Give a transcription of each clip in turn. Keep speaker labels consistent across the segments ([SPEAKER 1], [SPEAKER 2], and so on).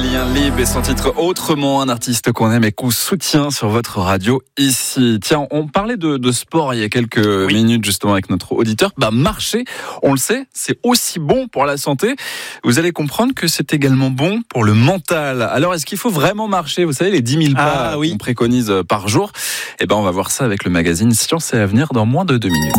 [SPEAKER 1] Aurélien Lib et son titre Autrement, un artiste qu'on aime et qu'on soutient sur votre radio ici. Tiens, on parlait de sport il y a quelques minutes justement avec notre auditeur. Marcher, on le sait, c'est aussi bon pour la santé. Vous allez comprendre que c'est également bon pour le mental. Alors, est-ce qu'il faut vraiment marcher? Vous savez, les 10 000 pas qu'on préconise par jour. On va voir ça avec le magazine Science et Avenir dans moins de 2 minutes.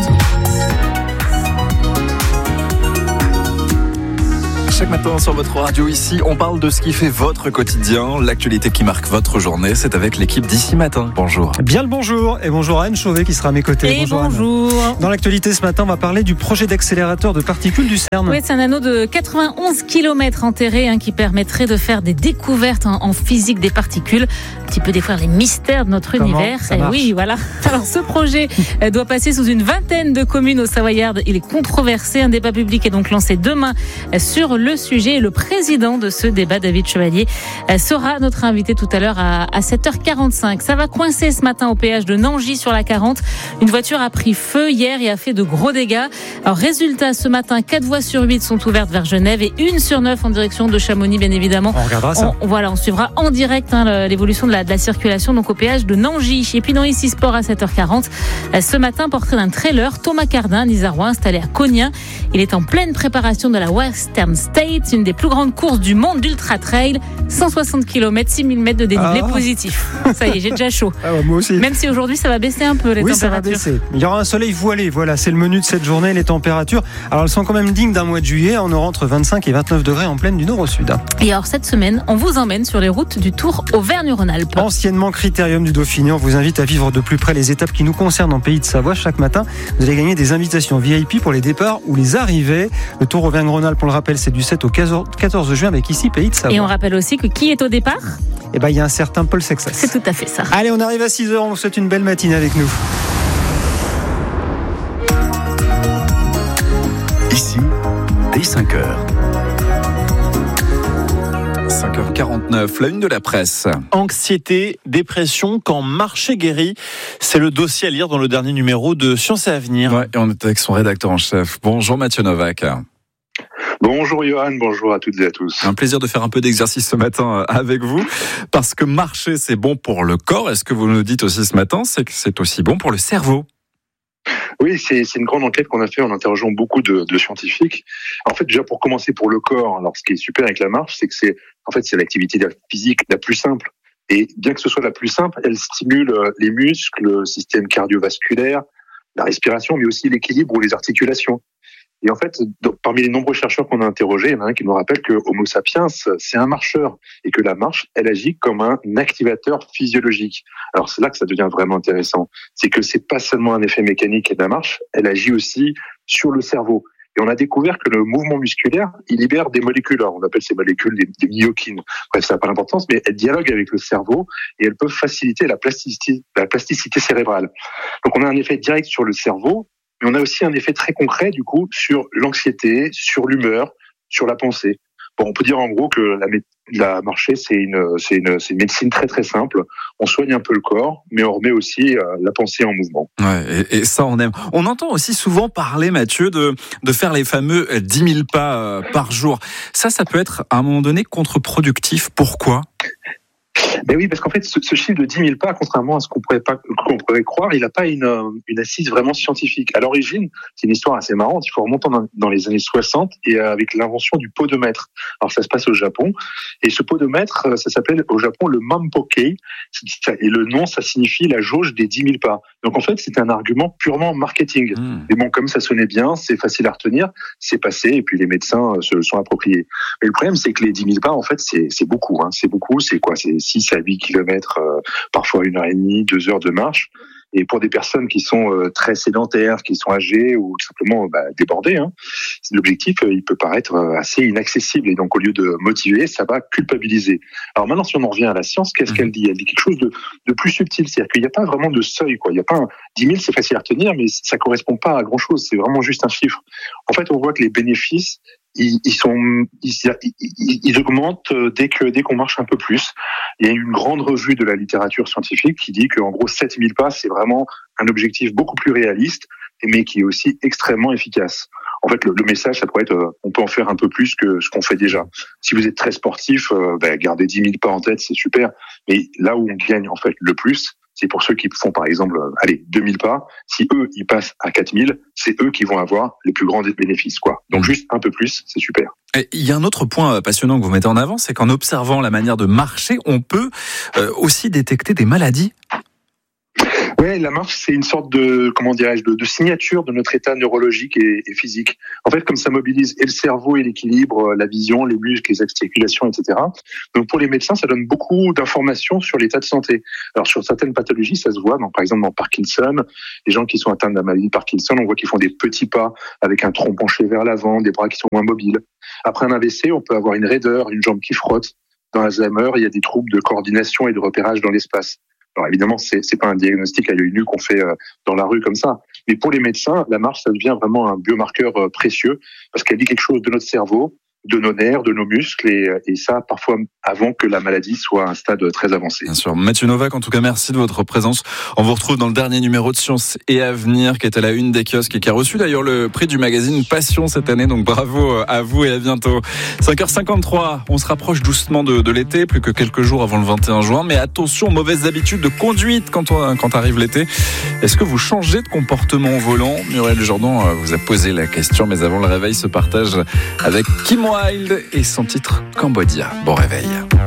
[SPEAKER 1] Chaque matin sur votre radio ici, on parle de ce qui fait votre quotidien, l'actualité qui marque votre journée. C'est avec l'équipe d'ici matin. Bonjour.
[SPEAKER 2] Bien le bonjour. Et bonjour à Anne Chauvet qui sera à mes côtés.
[SPEAKER 3] Et bonjour.
[SPEAKER 2] Dans l'actualité ce matin, on va parler du projet d'accélérateur de particules du CERN.
[SPEAKER 3] Oui, c'est un anneau de 91 km enterré qui permettrait de faire des découvertes en physique des particules. Un petit peu découvrir les mystères de notre univers. Oui, voilà. Alors ce projet doit passer sous une vingtaine de communes au Savoyard. Il est controversé. Un débat public est donc lancé demain sur le sujet. Et le président de ce débat, David Chevalier, sera notre invité tout à l'heure à 7h45. Ça va coincer ce matin au péage de Nangy sur la 40. Une voiture a pris feu hier et a fait de gros dégâts. Alors résultat, ce matin, 4 voies sur 8 sont ouvertes vers Genève et 1 sur 9 en direction de Chamonix, bien évidemment.
[SPEAKER 2] On regardera ça.
[SPEAKER 3] On suivra en direct l'évolution de la circulation donc au péage de Nangy. Et puis dans Ici Sport à 7h40, ce matin, portrait d'un trailer, Thomas Cardin, Nizarois, installé à Cognin. Il est en pleine préparation de la Western States, une des plus grandes courses du monde d'ultra trail, 160 km, 6000 mètres de dénivelé positif. Ça y est, j'ai déjà chaud.
[SPEAKER 2] Moi aussi.
[SPEAKER 3] Même si aujourd'hui ça va baisser un peu les températures.
[SPEAKER 2] Ça va baisser. Il y aura un soleil voilé, voilà, c'est le menu de cette journée, les températures. Alors elles sont quand même dignes d'un mois de juillet, on aura entre 25 et 29 degrés en pleine du nord au sud.
[SPEAKER 3] Et alors cette semaine, on vous emmène sur les routes du Tour Auvergne-Rhône-Alpes.
[SPEAKER 2] Anciennement Critérium du Dauphiné, on vous invite à vivre de plus près les étapes qui nous concernent en Pays de Savoie. Chaque matin, vous allez gagner des invitations VIP pour les départs ou les arrivées. Le Tour Auvergne-Rhône-Alpes, on le rappelle, c'est du 7 au 14 juin avec ici Pays de Savoie.
[SPEAKER 3] Et on rappelle aussi que qui est au départ ?
[SPEAKER 2] Il y a un certain Paul Sexas.
[SPEAKER 3] C'est tout à fait ça.
[SPEAKER 2] Allez, on arrive à 6h, on vous souhaite une belle matinée avec nous.
[SPEAKER 4] Ici, dès 5h.
[SPEAKER 1] 5h49, la une de la presse.
[SPEAKER 5] Anxiété, dépression, quand marcher guérit, c'est le dossier à lire dans le dernier numéro de Science et Avenir.
[SPEAKER 1] Et on est avec son rédacteur en chef. Bonjour Mathieu Novak.
[SPEAKER 6] Bonjour Johan, bonjour à toutes et à tous.
[SPEAKER 1] Un plaisir de faire un peu d'exercice ce matin avec vous, parce que marcher c'est bon pour le corps. Est-ce que vous nous dites aussi ce matin, c'est que c'est aussi bon pour le cerveau?
[SPEAKER 6] Oui, c'est une grande enquête qu'on a fait en interrogeant beaucoup de scientifiques. En fait, déjà pour commencer pour le corps, alors ce qui est super avec la marche, c'est que c'est l'activité physique la plus simple. Et bien que ce soit la plus simple, elle stimule les muscles, le système cardiovasculaire, la respiration, mais aussi l'équilibre ou les articulations. Et en fait, parmi les nombreux chercheurs qu'on a interrogés, il y en a un qui nous rappelle que Homo sapiens, c'est un marcheur et que la marche, elle agit comme un activateur physiologique. Alors c'est là que ça devient vraiment intéressant. C'est que c'est pas seulement un effet mécanique de la marche, elle agit aussi sur le cerveau. Et on a découvert que le mouvement musculaire, il libère des molécules. Alors on appelle ces molécules des myokines. Bref, ça n'a pas d'importance, mais elles dialoguent avec le cerveau et elles peuvent faciliter la plasticité cérébrale. Donc on a un effet direct sur le cerveau. Mais on a aussi un effet très concret, du coup, sur l'anxiété, sur l'humeur, sur la pensée. Bon, on peut dire en gros que la marcher, c'est une médecine très très simple. On soigne un peu le corps, mais on remet aussi la pensée en mouvement.
[SPEAKER 1] Ouais, et ça on aime. On entend aussi souvent parler, Mathieu, de faire les fameux 10 000 pas par jour. Ça peut être à un moment donné contre-productif. Pourquoi ?
[SPEAKER 6] Mais oui, parce qu'en fait, ce chiffre de 10 000 pas, contrairement à ce qu'on pourrait croire, il n'a pas une assise vraiment scientifique. À l'origine, c'est une histoire assez marrante. Il faut remonter dans les années 60 et avec l'invention du podomètre. Alors, ça se passe au Japon. Et ce podomètre, ça s'appelle au Japon le Mampokei. Et le nom, ça signifie la jauge des 10 000 pas. Donc, en fait, c'était un argument purement marketing. Mais bon, comme ça sonnait bien, c'est facile à retenir, c'est passé et puis les médecins se le sont appropriés. Mais le problème, c'est que les 10 000 pas, en fait, c'est beaucoup. C'est beaucoup. C'est quoi ? C'est 6 à 8 kilomètres, parfois 1h30, 2 heures de marche. Et pour des personnes qui sont très sédentaires, qui sont âgées ou tout simplement débordées, l'objectif il peut paraître assez inaccessible. Et donc au lieu de motiver, ça va culpabiliser. Alors maintenant, si on en revient à la science, qu'est-ce qu'elle dit ? Elle dit quelque chose de plus subtil. C'est-à-dire qu'il n'y a pas vraiment de seuil, quoi. Il n'y a pas 10 000, c'est facile à retenir, mais ça correspond pas à grand-chose. C'est vraiment juste un chiffre. En fait, on voit que les bénéfices ils augmentent dès qu'on marche un peu plus. Il y a une grande revue de la littérature scientifique qui dit qu'en gros 7000 pas, c'est vraiment un objectif beaucoup plus réaliste, mais qui est aussi extrêmement efficace. En fait, le message, ça pourrait être, on peut en faire un peu plus que ce qu'on fait déjà. Si vous êtes très sportif, gardez 10 000 pas en tête, c'est super. Mais là où on gagne en fait le plus, c'est pour ceux qui font par exemple, 2000 pas. Si eux, ils passent à 4000, c'est eux qui vont avoir les plus grands bénéfices, quoi. Donc juste un peu plus, c'est super.
[SPEAKER 1] Et il y a un autre point passionnant que vous mettez en avant, c'est qu'en observant la manière de marcher, on peut aussi détecter des maladies.
[SPEAKER 6] Ouais, la marche, c'est une sorte de, de signature de notre état neurologique et physique. En fait, comme ça mobilise et le cerveau et l'équilibre, la vision, les muscles, les articulations, etc. Donc, pour les médecins, ça donne beaucoup d'informations sur l'état de santé. Alors, sur certaines pathologies, ça se voit. Donc, par exemple, dans Parkinson, les gens qui sont atteints de la maladie de Parkinson, on voit qu'ils font des petits pas avec un tronc penché vers l'avant, des bras qui sont moins mobiles. Après un AVC, on peut avoir une raideur, une jambe qui frotte. Dans Alzheimer, il y a des troubles de coordination et de repérage dans l'espace. Alors évidemment, c'est pas un diagnostic à l'œil nu qu'on fait dans la rue comme ça. Mais pour les médecins, la marche, ça devient vraiment un biomarqueur précieux parce qu'elle dit quelque chose de notre cerveau, de nos nerfs, de nos muscles et ça parfois avant que la maladie soit à un stade très avancé.
[SPEAKER 1] Bien sûr. Mathieu Novak, en tout cas, merci de votre présence. On vous retrouve dans le dernier numéro de Science et Avenir qui est à la une des kiosques et qui a reçu d'ailleurs le prix du magazine Passion cette année. Donc bravo à vous et à bientôt. 5h53, on se rapproche doucement de l'été, plus que quelques jours avant le 21 juin. Mais attention aux mauvaises habitudes de conduite quand arrive l'été. Est-ce que vous changez de comportement au volant? Muriel Jourdan vous a posé la question, mais avant le réveil se partage avec Kim Wilde et son titre Cambodia. Bon réveil.